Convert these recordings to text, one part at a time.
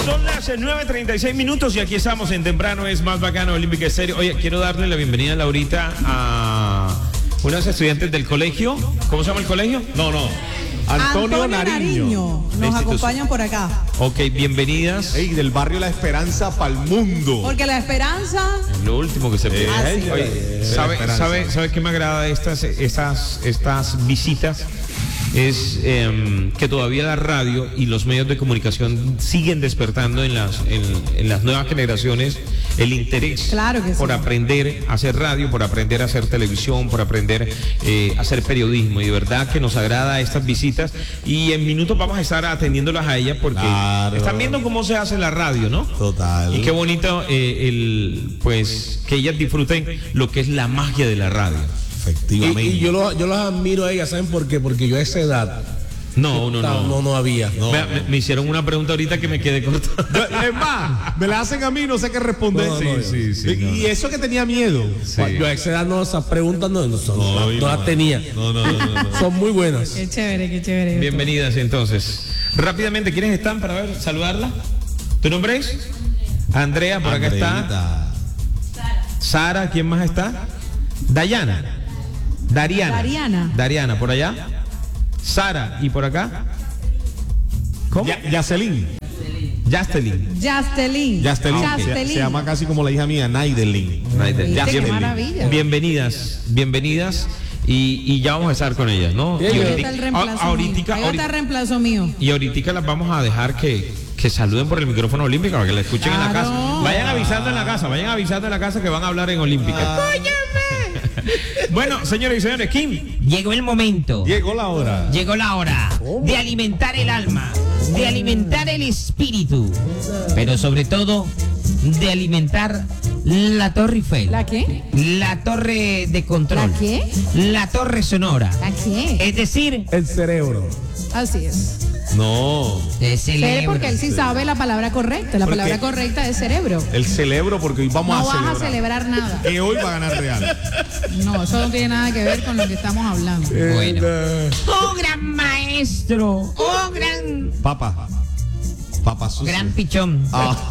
Son las 9:36 y aquí estamos en Temprano es Más Bacano Olímpica Estéreo. Oye, quiero darle la bienvenida, Laurita, a unos estudiantes del colegio. ¿Cómo se llama el colegio? No. Antonio Nariño. Nos acompañan por acá. Ok, bienvenidas. Ey, del barrio La Esperanza para el mundo. Porque la esperanza... Es lo último que se puede. sí. Oye, ¿sabe qué me agrada de estas visitas? Es que todavía la radio y los medios de comunicación siguen despertando en las nuevas generaciones el interés por aprender a hacer radio, por aprender a hacer televisión, por aprender a hacer periodismo. Y de verdad que nos agrada estas visitas. Y en minutos vamos a estar atendiéndolas a ellas porque están viendo cómo se hace la radio, ¿no? Total. Y qué bonito pues que ellas disfruten lo que es la magia de la radio. Efectivamente. Y yo los admiro a ellas, ¿saben por qué? Porque yo a esa edad no había. Vea, me hicieron una pregunta ahorita que me quedé corto. Es más, me la hacen a mí, no sé qué responder. Sí. Y eso que tenía miedo. Sí. Yo a esa edad esas preguntas no las tenía. No. Son muy buenas. Qué chévere. Bienvenidas entonces. Rápidamente, ¿quiénes están para ver, saludarla? ¿Tu nombre es? Andrea, por acá está. Sara, ¿quién más está? Dariana, por allá. Sara, ¿y por acá? ¿Cómo? Yacelín. Yastelín. Se llama casi como la hija mía, Naidelín. Qué maravilla. Bienvenidas. Y ya vamos a estar con ellas, ¿no? Ahí está el reemplazo mío. Ahí está el reemplazo mío. Y ahorita las vamos a dejar que saluden por el micrófono olímpico para que la escuchen en la casa. Vayan avisando en la casa que van a hablar en Olímpica. Bueno, señores y señores, Kim. Llegó el momento. Llegó la hora De alimentar el alma, de alimentar el espíritu, pero sobre todo de alimentar la Torre Eiffel. ¿La qué? La torre de control. ¿La qué? La torre sonora. ¿La qué? Es decir, El cerebro. Así es. No. el cerebro. Porque él sí sabe la palabra correcta. La palabra correcta es cerebro. El celebro, porque hoy vamos No a vas celebrar. a celebrar nada. Que hoy va a ganar Real. No, eso no tiene nada que ver con lo que estamos hablando. Bueno. Un gran maestro, un gran Papa sucio. gran pichón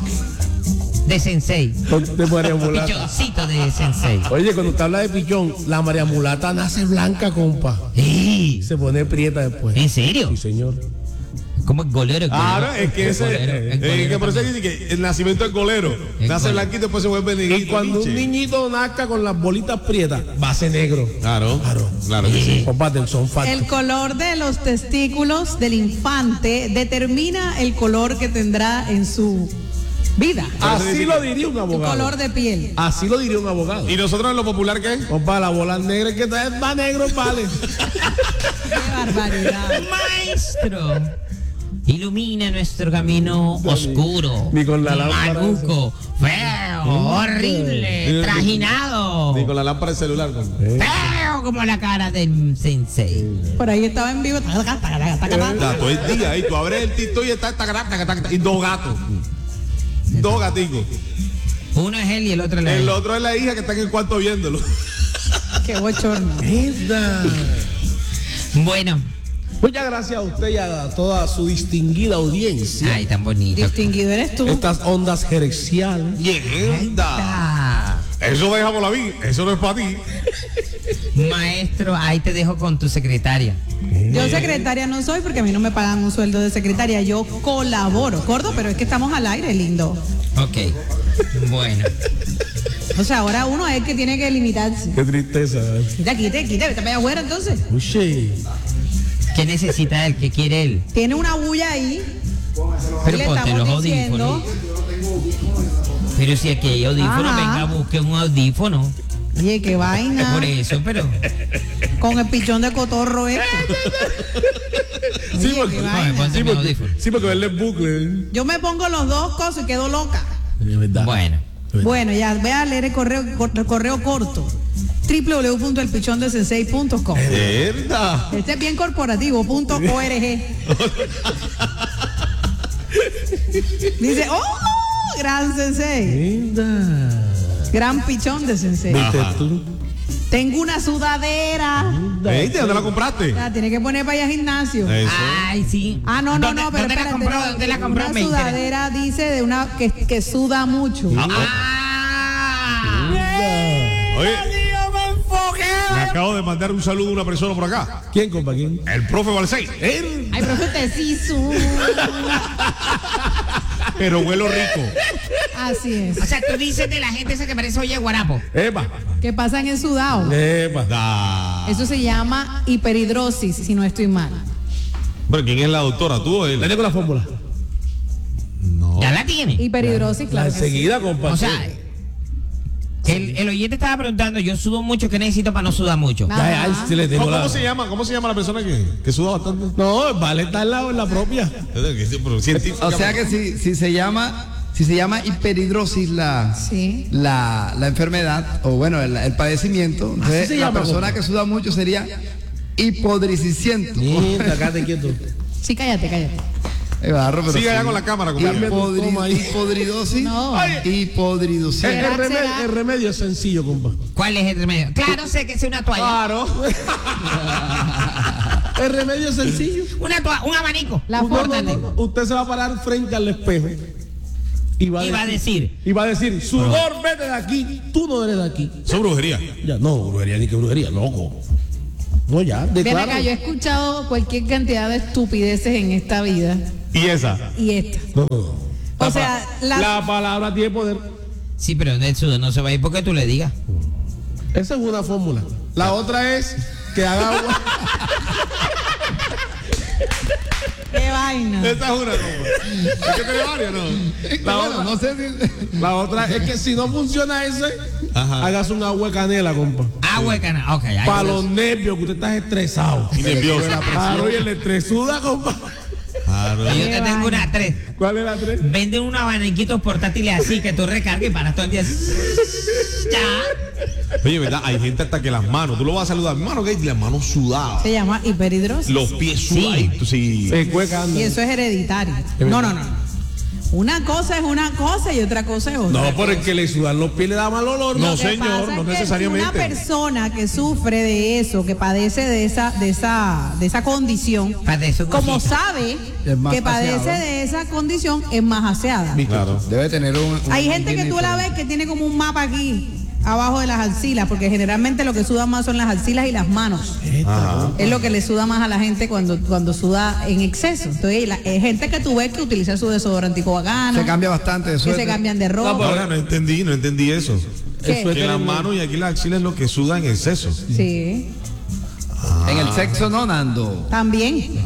de sensei. De María Mulata. Pichoncito de sensei. Oye, cuando usted habla de pichón, la María Mulata nace blanca, compa. ¡Ey! Se pone prieta después. ¿En serio? Sí, señor. ¿Cómo es golero? Es que que por eso dice que el nacimiento es golero. Nace blanquito y después se vuelve negrito. Y cuando un niñito nazca con las bolitas prietas, va a ser negro. Claro que sí. Compadre, son factos. El color de los testículos del infante determina el color que tendrá en su vida. Así lo diría un Tu abogado. color de piel. Así lo diría un abogado. ¿Y nosotros en lo popular qué? Compadre, la bola negra que está más negro, vale. Qué barbaridad. Maestro, ilumina nuestro camino oscuro, Ni con la lámpara maluco, feo, horrible, trajinado, Ni con la lámpara del celular. feo como la cara del sensei. Por ahí estaba en vivo. Todo el día ahí. Tú abres el TikTok y está y dos gatos. Dos gaticos. Uno es él y el otro es la El hija. otro es la hija que está en el cuarto viéndolo. Qué bochorno. Bueno, Muchas gracias a usted y a toda su distinguida audiencia. ay, tan bonito. Distinguido eres tú. Estas ondas gerexiales. ¡Mierda! Eso déjamelo a mí. Eso no es para ti. Maestro, ahí te dejo con tu secretaria. Yo secretaria no soy porque a mí no me pagan un sueldo de secretaria. Yo colaboro. Gordo, pero es que estamos al aire, lindo. Ok, bueno. O sea, ahora uno es el que tiene que limitarse. Qué tristeza. Quite, vete para allá afuera entonces. Uy, ¿Qué necesita él? ¿Qué quiere él? Tiene una bulla ahí. Pero Le ponte estamos los diciendo. audífonos. Pero si aquí hay audífono, Ajá. venga, busque un audífono. Oye, qué vaina. Por eso, pero. Con el pichón de cotorro este. Sí, Oye, porque- qué No, vaina. ponte mi audífono. Sí, porque verle bucle. Yo me pongo los dos cosas y quedo loca. Es verdad. Bueno. Bueno, ya voy a leer el correo corto. www.elpichondesensei.com. ¡Mierda! Este es bien corporativo, .org. Dice, ¡oh! Gran sensei. Linda. Gran pichón de sensei. ¿Viste tú? Tengo una sudadera. ¿De dónde la compraste? La tiene que poner para ir al gimnasio. Eso. Ay, sí. Ah, no, pero ¿Dónde la espérate, compró? no, ¿Dónde la compró? Una Me interesa. sudadera dice de una que suda mucho. Oye, me acabo de mandar un saludo a una persona por acá. ¿Quién, compa? ¿Quién? El profe Balsey. Ay, profe, usted sí Pero huelo rico. Así es. O sea, tú dices de la gente esa que parece oye guarapo. Epa. ¿Qué pasa en el sudado? Epa. Eso se llama hiperhidrosis, si no estoy mal. Pero ¿quién es la doctora? ¿Tú o él? ¿Le tengo la fórmula? No. Ya la tiene. Hiperhidrosis, claro. La que sí. enseguida, compa. O sea, el oyente estaba preguntando, yo sudo mucho, ¿qué necesito para no sudar mucho? Nada. Ay, sí le tengo ¿Cómo, la... cómo se llama? ¿Cómo se llama la persona que suda bastante? No, vale, está en la propia. Pero científica. O sea que si se llama hiperhidrosis Sí. la enfermedad, o bueno, el padecimiento, entonces, se la llama, persona compa. que suda mucho sería hipodriciciento. Mierda, acá te quieto. Sí, cállate. Barro, pero Sigue allá sí. con la cámara, compañero. Toma ahí. Hipodridosis. No. Hipodridosis. El remedio es sencillo, compa. ¿Cuál es el remedio? Claro, sé que es una toalla. Claro. El remedio es sencillo. Un abanico. La No, forma no, no. Usted se va a parar frente al espejo y va a decir, sudor, vete de aquí, tú no eres de aquí. Eso es brujería. Ya, no, brujería, ni que brujería, loco. No, ya, Ven declaro. acá, yo he escuchado cualquier cantidad de estupideces en esta vida. ¿Y esa? Y esta. No. O sea, La palabra tiene poder. Sí, pero el sudor no se va a ir porque tú le digas. Esa es una fórmula. La otra es que haga agua. qué vaina. Esa es una, compa. ¿Es que tiene varias, no? Bueno, no sé si... La otra es que si no funciona ese, Ajá. hagas un agua de canela, compa. Agua de cana. Ok, ahí Para está. los nervios, que usted está estresado. Y nervioso. Claro, y el estrés suda, compa. Claro. Yo te Qué tengo vaina. una 3. ¿Cuál es la 3? Venden unos abaniquitos portátiles así que tú recargas y paras todo el día. Ya. Oye, ¿verdad? Hay gente hasta que las manos, tú lo vas a saludar, hermano, que las manos sudadas. Se llama hiperhidrosis. Los pies sudaditos, sí. Se cueca, anda. Y eso es hereditario. No. Una cosa es una cosa y otra cosa es otra. No, por el que le sudan los pies le da mal olor. No, Lo que señor, pasa no es que necesariamente. Una persona que sufre de eso, que padece de esa condición, Padece un como cosito. sabe Es más que padece aseado. de esa condición, es más aseada. Claro. Debe tener un Hay gente que higiene tú la ves diferente. que tiene como un mapa aquí, abajo de las axilas, porque generalmente lo que suda más son las axilas y las manos. Ajá. Es lo que le suda más a la gente cuando suda en exceso. Entonces, hay gente que tú ves que utiliza su desodorantico bacano. Se cambia bastante de Que suéter. se cambian de ropa. Ahora no entendí eso. ¿Qué? Eso es Que las tremendo. manos y aquí las axilas es lo que sudan en exceso. Sí, En el sexo no, Nando. también.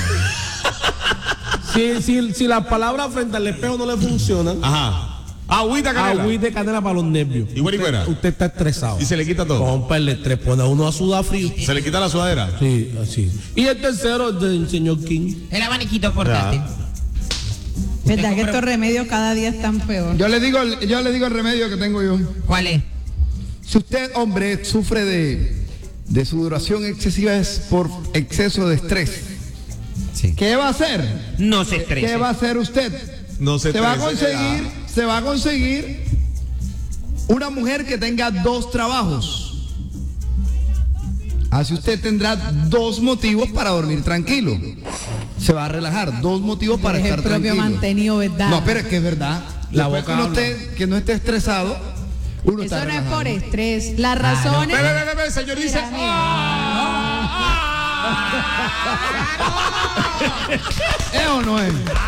Si las palabras frente al espejo no le funcionan, Ajá. Agüita canela. agüita de canela para los nervios. ¿Y buena y buena? Usted está estresado. Y se le quita todo. Compa, el estrés pone a uno a sudar frío. Se le quita la sudadera. Sí, así. Y el tercero es del señor King. El abaniquito portátil. ¿Verdad que estos remedios cada día están peor? Yo le digo el remedio que tengo yo. ¿Cuál es? Si usted, hombre, sufre de sudoración excesiva es por exceso de estrés. Sí. ¿Qué va a hacer? No se estrese. ¿Qué va a hacer usted? No se va a estrese, conseguir una mujer que tenga 2 trabajos. Así usted tendrá 2 motivos para dormir tranquilo. Se va a relajar, 2 motivos para Es el estar propio tranquilo. mantenido, ¿verdad? No, pero es que es verdad. La Después boca que, habla. que no esté estresado, uno está Eso no es relajado. por estrés. Las razones. Ve, señor dice. ¿Es o no es?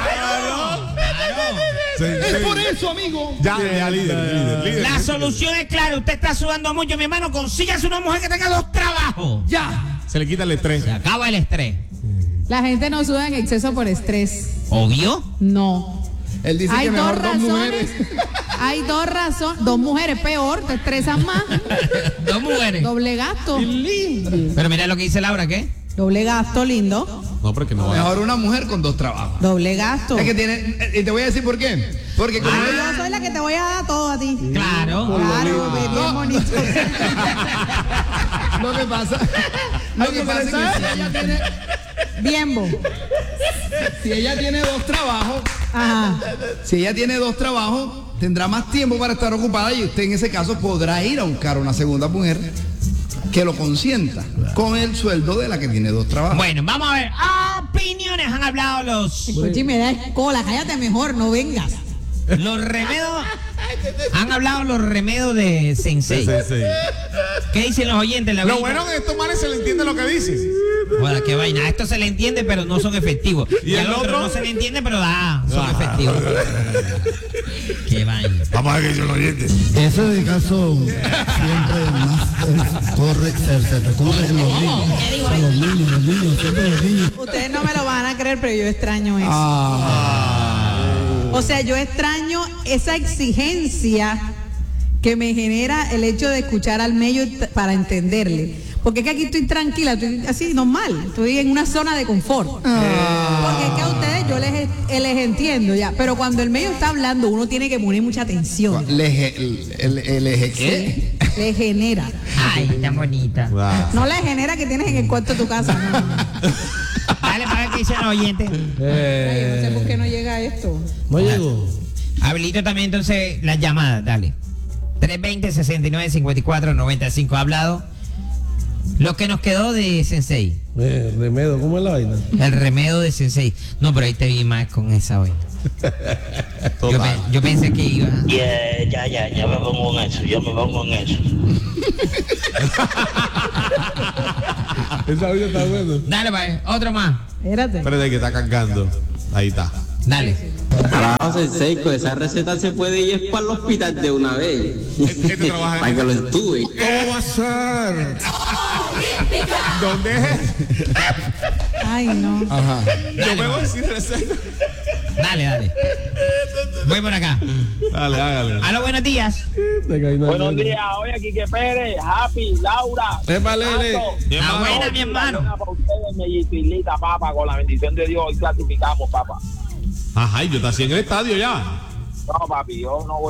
Sí, Es sí. por eso, amigo. Ya, líder. La solución es clara. Usted está sudando mucho, mi hermano. Consígase una mujer que tenga 2 trabajos. Ya. Se le quita el estrés. Se acaba el estrés. La gente no suda en exceso por estrés. ¿Obvio? No. Él dice Hay que dos mejor 2 mujeres. razones. Hay 2 razones. 2 mujeres, peor, te estresan más. 2 mujeres. Doble gasto. Pero mira lo que dice Laura, ¿qué? Doble gasto, lindo. No, porque no va. Mejor una mujer con 2 trabajos. Doble gasto. Es que tiene, y te voy a decir por qué. Porque como Yo soy la que te voy a dar todo a ti. Claro. Claro, bien bonito. lo que pasa es que si ella tiene, Bien, bo. si ella tiene 2 trabajos, Ajá. si ella tiene 2 trabajos, tendrá más tiempo para estar ocupada y usted en ese caso podrá ir a buscar una segunda mujer que lo consienta con el sueldo de la que tiene 2 trabajos. Bueno, vamos a ver. Opiniones han hablado los Escuché, me da cola, cállate mejor, no vengas. remedios. Han hablado los remedios de Sensei. ¿Qué dicen los oyentes? Lo bueno es que estos manes se le entiende lo que dicen. Bueno, qué vaina. A esto se le entiende, pero no son efectivos. Y al otro no se le entiende, pero son efectivos. Qué vaina. Vamos a ver qué dicen los oyentes. Eso de caso siempre más corre, se recurre en los niños. A los niños, siempre los niños. Ustedes no me lo van a creer, pero yo extraño eso. O sea, yo extraño esa exigencia que me genera el hecho de escuchar al Mello para entenderle. Porque es que aquí estoy tranquila, estoy así normal, estoy en una zona de confort. Porque es que a ustedes yo les entiendo ya, pero cuando el Mello está hablando uno tiene que poner mucha atención. Le genera. Ay, tan bonita. No le genera que tienes en el cuarto de tu casa. No. Dale para ver qué dicen los oyentes. Ay, no sé por qué no llega esto. No llegó. Habilito también entonces las llamadas, dale. 320-69-54-95. Ha hablado lo que nos quedó de Sensei. Remedio, ¿cómo es la vaina? El remedio de Sensei. No, pero ahí te vi más con esa vaina. Yo pensé que iba. Ya me pongo en eso, yo me pongo en eso. Esa vida está buena. Dale, pues, otro más. Espérate. Espérate que está cargando. Ahí está. Dale. Carajo, Sensei, con esa receta se puede ir para el hospital de una vez. Este trabaja Para que lo estudie. ¿Cómo va a ser? ¿Dónde es? Ay, no. Ajá. Yo me voy a decir receta. Dale. Voy por acá. Dale, hágale. Aló, buenos días. Buenos días, oye, Quique Pérez, Happy, Laura. Épale. La buena, mi hermano. Para ustedes, Mellito y Lita, papá, con la bendición de Dios, hoy clasificamos, papá. Ajá, y yo estoy así en el estadio ya. No, papi, yo no voy.